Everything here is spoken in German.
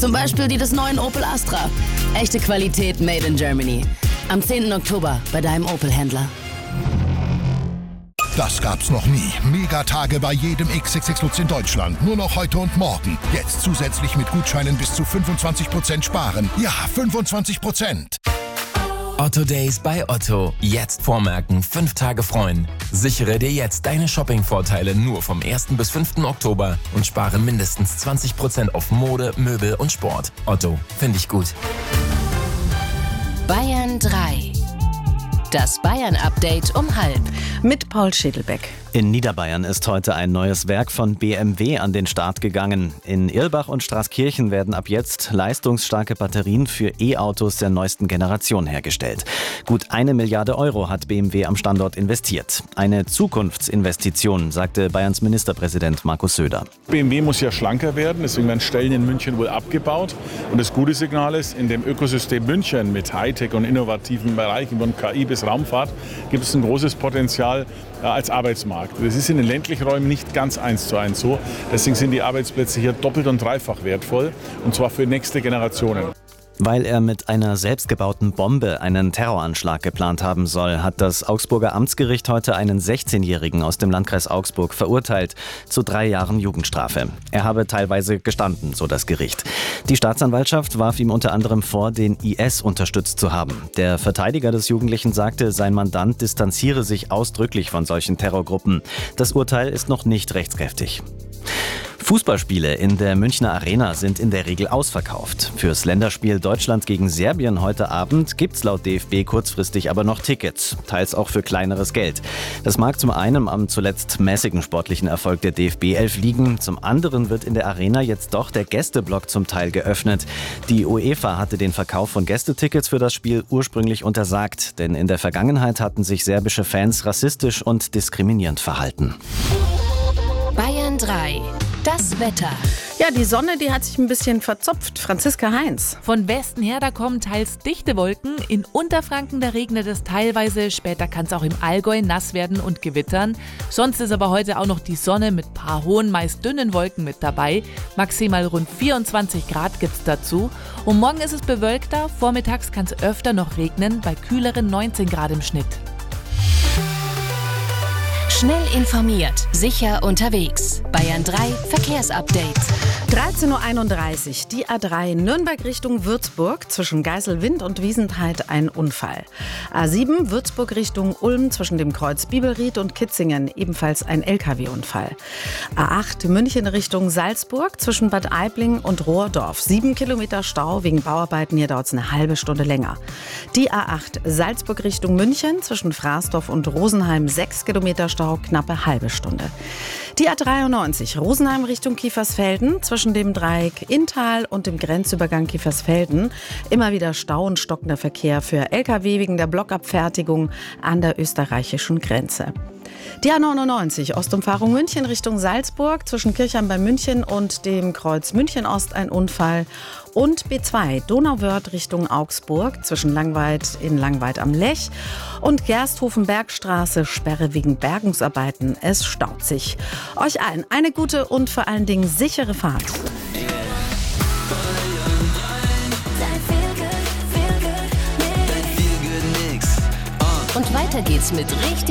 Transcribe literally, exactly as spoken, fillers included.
Zum Beispiel die des neuen Opel Astra. Echte Qualität made in Germany. Am zehnten Oktober bei deinem Opel-Händler. Das gab's noch nie. Megatage bei jedem X sechs sechs Lutz in Deutschland. Nur noch heute und morgen. Jetzt zusätzlich mit Gutscheinen bis zu fünfundzwanzig Prozent sparen. Ja, fünfundzwanzig Prozent. Otto Days bei Otto. Jetzt vormerken, fünf Tage freuen. Sichere dir jetzt deine Shopping-Vorteile nur vom ersten bis fünften Oktober und spare mindestens zwanzig Prozent auf Mode, Möbel und Sport. Otto, finde ich gut. Bayern drei. Das Bayern-Update um halb. Mit Paul Schädelbeck. In Niederbayern ist heute ein neues Werk von B M W an den Start gegangen. In Irlbach und Straßkirchen werden ab jetzt leistungsstarke Batterien für E-Autos der neuesten Generation hergestellt. Gut eine Milliarde Euro hat B M W am Standort investiert. Eine Zukunftsinvestition, sagte Bayerns Ministerpräsident Markus Söder. B M W muss ja schlanker werden, deswegen werden Stellen in München wohl abgebaut. Und das gute Signal ist, in dem Ökosystem München mit Hightech und innovativen Bereichen von K I bis Raumfahrt gibt es ein großes Potenzial als Arbeitsmarkt. Das ist in den ländlichen Räumen nicht ganz eins zu eins so. Deswegen sind die Arbeitsplätze hier doppelt und dreifach wertvoll, und zwar für nächste Generationen. Weil er mit einer selbstgebauten Bombe einen Terroranschlag geplant haben soll, hat das Augsburger Amtsgericht heute einen sechzehnjährigen aus dem Landkreis Augsburg verurteilt zu drei Jahren Jugendstrafe. Er habe teilweise gestanden, so das Gericht. Die Staatsanwaltschaft warf ihm unter anderem vor, den I S unterstützt zu haben. Der Verteidiger des Jugendlichen sagte, sein Mandant distanziere sich ausdrücklich von solchen Terrorgruppen. Das Urteil ist noch nicht rechtskräftig. Fußballspiele in der Münchner Arena sind in der Regel ausverkauft. Fürs Länderspiel Deutschland gegen Serbien heute Abend gibt's laut D F B kurzfristig aber noch Tickets, teils auch für kleineres Geld. Das mag zum einen am zuletzt mäßigen sportlichen Erfolg der D F B elf liegen, zum anderen wird in der Arena jetzt doch der Gästeblock zum Teil geöffnet. Die UEFA hatte den Verkauf von Gästetickets für das Spiel ursprünglich untersagt, denn in der Vergangenheit hatten sich serbische Fans rassistisch und diskriminierend verhalten. Bayern drei. Das Wetter. Ja, die Sonne, die hat sich ein bisschen verzopft. Franziska Heinz. Von Westen her, da kommen teils dichte Wolken. In Unterfranken, da regnet es teilweise. Später kann es auch im Allgäu nass werden und gewittern. Sonst ist aber heute auch noch die Sonne mit ein paar hohen, meist dünnen Wolken mit dabei. Maximal rund vierundzwanzig Grad gibt es dazu. Und morgen ist es bewölkter. Vormittags kann es öfter noch regnen, bei kühleren neunzehn Grad im Schnitt. Schnell informiert, sicher unterwegs. Bayern drei Verkehrsupdate. dreizehn Uhr einunddreißig, die A drei Nürnberg Richtung Würzburg, zwischen Geiselwind und Wiesentheit ein Unfall. A sieben Würzburg Richtung Ulm, zwischen dem Kreuz Bibelried und Kitzingen, ebenfalls ein L K W-Unfall. A acht München Richtung Salzburg, zwischen Bad Aibling und Rohrdorf, sieben Kilometer Stau, wegen Bauarbeiten, hier dauert es eine halbe Stunde länger. Die A acht Salzburg Richtung München, zwischen Fraßdorf und Rosenheim, sechs Kilometer Stau, knappe halbe Stunde. Die A dreiundneunzig Rosenheim Richtung Kiefersfelden, zwischen dem Dreieck Inntal und dem Grenzübergang Kiefersfelden immer wieder Stau und stockender Verkehr für L K W wegen der Blockabfertigung an der österreichischen Grenze. Die A neunundneunzig Ostumfahrung München Richtung Salzburg, zwischen Kirchheim bei München und dem Kreuz München Ost ein Unfall. Und B zwei Donauwörth Richtung Augsburg, zwischen Langweid in Langweid am Lech und Gersthofen-Bergstraße, Sperre wegen Bergungsarbeiten. Es staut sich. Euch allen eine gute und vor allen Dingen sichere Fahrt. Und weiter geht's mit richtig